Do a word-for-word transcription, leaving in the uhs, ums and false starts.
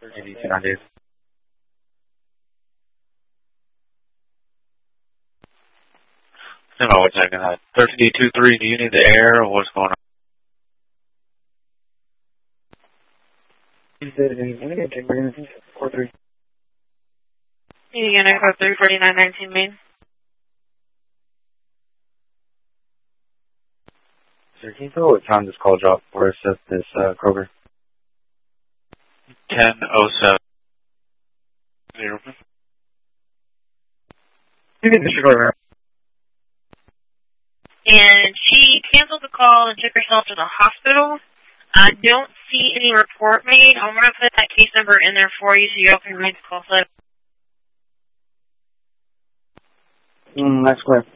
eighty-two ninety. No, what's happening? Uh, thirteen D two three, do you need the air or what's going on? You said anything? four three. You gonna go three forty-nine nineteen main? Sir, can you tell what time this call dropped for us at this uh, Kroger? ten oh seven. Zero. You can disregard her. And she canceled the call and took herself to the hospital. I don't see any report made. I'm going to put that case number in there for you so you all can read the call slip. Mm, that's correct.